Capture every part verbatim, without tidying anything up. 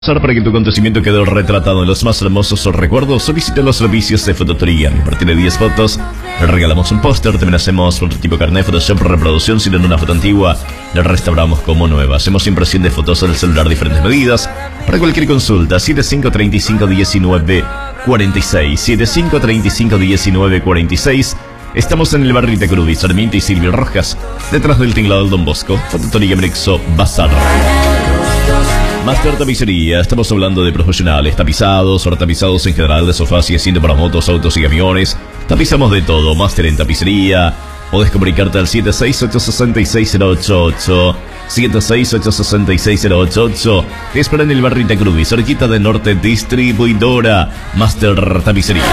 Para que tu acontecimiento quede retratado en los más hermosos recuerdos, solicita los servicios de fototoría. A partir de diez fotos, le regalamos un póster, también hacemos un tipo carnet, Photoshop, reproducción. Si no en una foto antigua, la restauramos como nueva. Hacemos impresión de fotos del celular, diferentes medidas. Para cualquier consulta, siete cinco tres cinco uno nueve cuatro seis, siete cinco tres cinco uno nueve cuatro seis. Estamos en el barrio Itacurubí, Sarmiento y Silvio Rojas, detrás del tinglado del Don Bosco. Fototoría Mrexo Bazar. Master Tapicería, estamos hablando de profesionales, tapizados, o tapizados en general de sofás y asiento para motos, autos y camiones. Tapizamos de todo. Master en tapicería. Podés comunicarte al siete seis ocho seis seis cero ocho ocho, siete seis ocho seis seis cero ocho ocho. Te espera en el barrio Itacurubí, cerquita de Norte Distribuidora. Master Tapicería.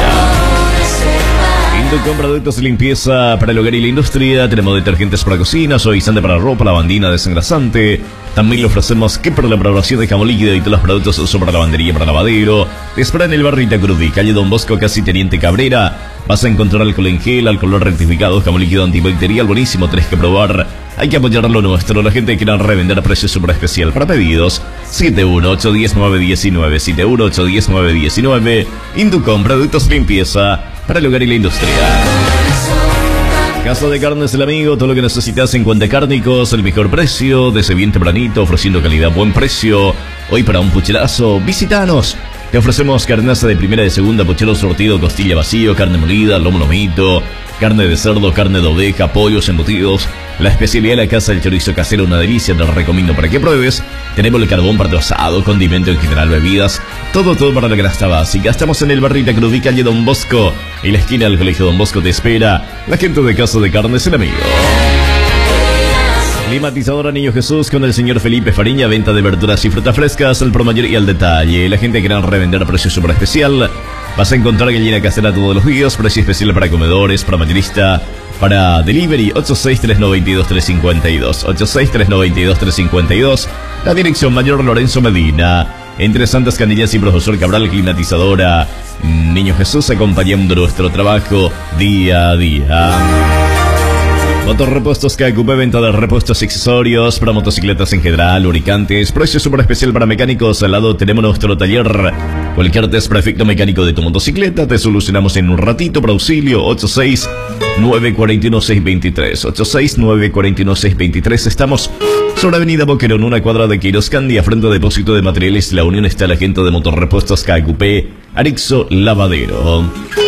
Con productos de limpieza para el hogar y la industria. Tenemos detergentes para cocina, suavizante para ropa, lavandina, desengrasante. También le ofrecemos que para la preparación de jamón líquido y todos los productos uso para lavandería, para lavadero. Te espera en el barrio Itacurubí, calle Don Bosco, casi Teniente Cabrera. Vas a encontrar alcohol en gel, alcohol rectificado, jamón líquido antibacterial, buenísimo, tenés que probar. Hay que apoyar lo nuestro. La gente que quiera revender a precio super especial. Para pedidos, siete uno ocho uno cero nueve uno nueve, siete uno ocho uno cero nueve uno nueve. Inducom, productos de limpieza para el hogar y la industria. Casa de Carnes El Amigo, todo lo que necesitas en cuanto a cárnicos, el mejor precio, desde bien tempranito, ofreciendo calidad, buen precio. Hoy para un pucherazo, visitanos. Te ofrecemos carnaza de primera y de segunda, puchero sortido, costilla vacío, carne molida, lomo lomito, carne de cerdo, carne de oveja, pollos embutidos. La especialidad de la casa del chorizo casero, una delicia, te lo recomiendo para que pruebes. Tenemos el carbón para tu asado, condimento en general, bebidas, todo, todo para la canasta básica. Estamos en el barrio Itacurubí, calle Don Bosco, en la esquina del colegio Don Bosco te espera la gente de Casa de Carnes El Amigo. Climatizadora Niño Jesús con el señor Felipe Fariña, venta de verduras y frutas frescas al por mayor y al detalle. La gente que quiera revender a precio super especial. Vas a encontrar gallina casera todos los días, precio especial para comedores, para mayorista, para delivery. Ocho seis tres nueve dos tres cinco dos, ocho seis tres nueve dos tres cinco dos. La dirección Mayor Lorenzo Medina, entre Santas Canillas y Profesor Cabral. Climatizadora Niño Jesús, acompañando nuestro trabajo día a día. Motorrepuestos K Q P, venta de repuestos y accesorios para motocicletas en general, lubricantes, precio super especial para mecánicos. Al lado tenemos nuestro taller. Cualquier test para efecto mecánico de tu motocicleta te solucionamos en un ratito. Para auxilio, ocho seis nueve cuatro uno seis dos tres, ocho seis nueve cuatro uno seis dos tres. Estamos sobre Avenida Boquerón, una cuadra de Queiroz Candia, frente a Depósito de Materiales La Unión. Está la gente de Motorrepuestos K Q P, Arixo Lavadero.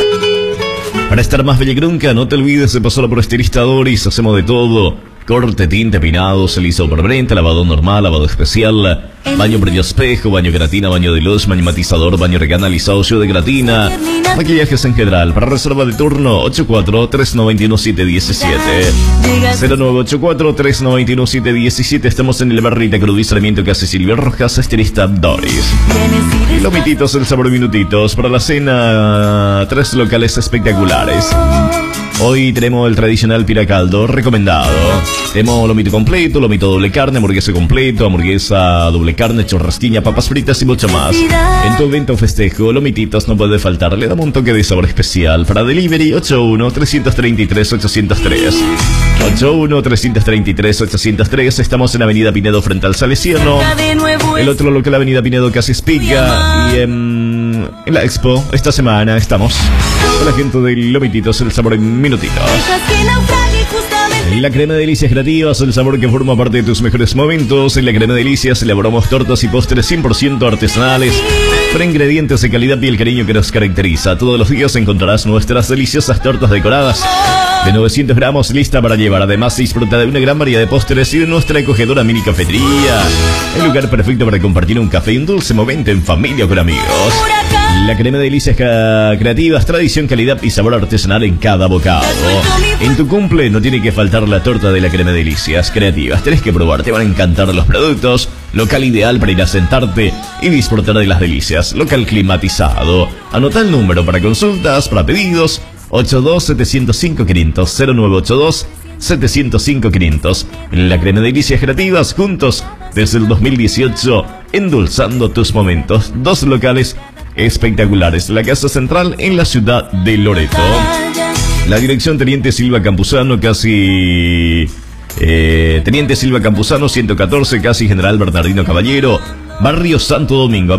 Para estar más bella que nunca, no te olvides de pasar por Estilista Doris. Hacemos de todo: corte, tinte, peinado, celizo permanente, lavado normal, lavado especial, baño brillo espejo, baño gratina, baño de luz, baño matizador, baño recanalizado, de gratina, maquillajes en general. Para reserva de turno, ocho cuatro tres nueve uno siete uno siete, cero nueve ocho cuatro tres nueve uno siete uno siete. Estamos en el barrio Itacurubí, Sarmiento, casi Silvio Rojas, Estilista Doris. Lomititos, el sabor minutitos. Para la cena, tres locales espectaculares. Hoy tenemos el tradicional piracaldo, recomendado. Tenemos lomito completo, lomito doble carne, hamburguesa completo, hamburguesa doble carne, churrasquiña, papas fritas y mucho más. En tu evento o festejo, lomititos no puede faltar. Le damos un toque de sabor especial. Para delivery, ocho uno tres tres tres ocho cero tres, ocho uno tres tres tres ocho cero tres. Estamos en Avenida Pinedo, frente al Salesiano. El otro local, Avenida Pinedo, casi Espiga. Y en, en la Expo, esta semana estamos con la gente del Lomititos, el sabor en minutitos. En la Crema de Delicias Creativas, el sabor que forma parte de tus mejores momentos. En la Crema de Delicias elaboramos tortas y postres cien por ciento artesanales, con ingredientes de calidad y el cariño que nos caracteriza. Todos los días encontrarás nuestras deliciosas tortas decoradas de novecientos gramos, lista para llevar. Además, disfruta de una gran variedad de postres y de nuestra acogedora mini cafetería. El lugar perfecto para compartir un café y un dulce momento en familia o con amigos. La Crema de Delicias Creativas, tradición, calidad y sabor artesanal en cada bocado. En tu cumple no tiene que faltar la torta de la Crema de Delicias Creativas. Tenés que probar, te van a encantar los productos. Local ideal para ir a sentarte y disfrutar de las delicias. Local climatizado. Anota el número para consultas, para pedidos: ocho dos siete cero cinco quinientos, cero nueve ocho dos siete cero cinco quinientos. En la Crema de Delicias Creativas, juntos desde el dos mil dieciocho, endulzando tus momentos. Dos locales espectaculares. La casa central en la ciudad de Loreto. La dirección Teniente Silva Campuzano, casi... Eh, Teniente Silva Campuzano, ciento catorce, casi General Bernardino Caballero. Barrio Santo Domingo.